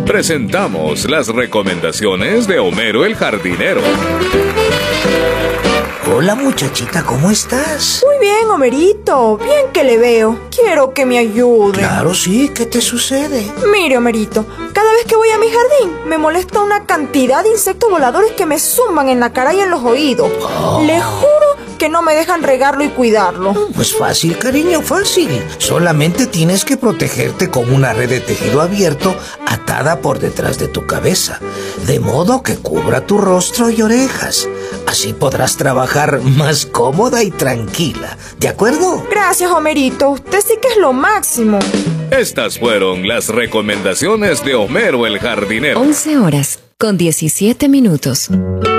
presentamos las recomendaciones de Homero el jardinero. Hola muchachita, ¿cómo estás? Muy bien, Homerito, bien que le veo. Quiero que me ayude. Claro, sí, ¿qué te sucede? Mire, Homerito, cada vez que voy a mi jardín me molesta una cantidad de insectos voladores que me zumban en la cara y en los oídos. Le juro que no me dejan regarlo y cuidarlo. Pues fácil, cariño, fácil. Solamente tienes que protegerte con una red de tejido abierto atada por detrás de tu cabeza, de modo que cubra tu rostro y orejas. Así podrás trabajar más cómoda y tranquila, ¿de acuerdo? Gracias, Homerito, usted sí que es lo máximo. Estas fueron las recomendaciones de Homero el jardinero. 11 horas con 17 minutos.